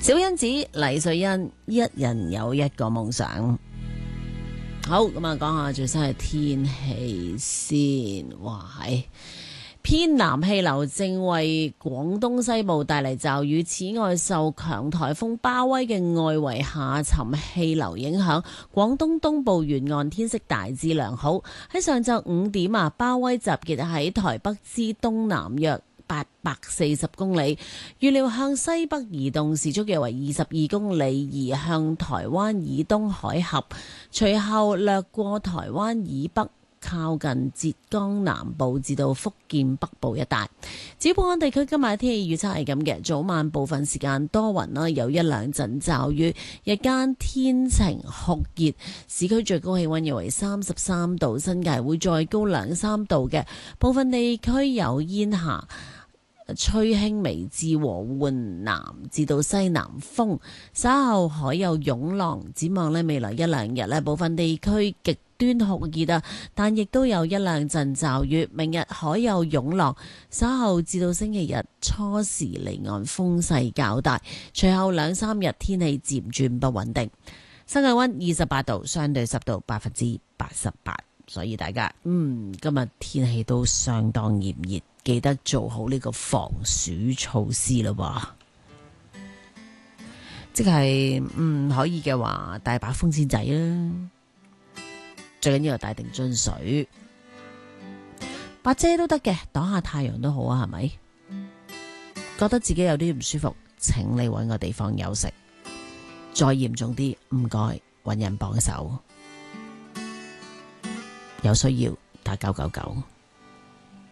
小欣子、黎瑞恩，一人有一個夢想。好，咁啊，講下最新嘅天氣先。哇，偏南氣流正為廣東西部帶嚟驟雨，此外受強颱風巴威嘅外圍下沉氣流影響，廣東東部沿岸天色大致良好。喺上晝5點啊，巴威集結喺台北之東南約840公里，預料向西北移動，時速約為22公里，移向台灣以東海峽，隨後掠過台灣以北，靠近浙江南部至到福建北部一帶。至於本港地區今日嘅天氣預測係咁嘅，早晚部分時間多雲啦，有一兩陣驟雨，日間天晴酷熱，市區最高氣溫約為33度，新界會再高2-3度嘅，部分地區有煙霞。吹輕微至和緩南至到西南風，稍後海有湧浪。展望呢，未來一兩日呢，部分地區極端酷熱啊，但亦都有一兩陣驟雨。明日海有湧浪，稍後至到星期日初時離岸風勢較大，隨後2-3日天氣漸轉不穩定。室外溫28度，相對濕度88%，所以大家今日天氣都相當炎熱。記得做好呢個防暑措施啦，即係可以嘅話帶把風扇仔啦，最緊要係帶定樽水，把遮都得嘅，擋下太陽都好啊，係咪？覺得自己有啲唔舒服，請你搵個地方休息，再嚴重啲唔該搵人幫手，有需要打999。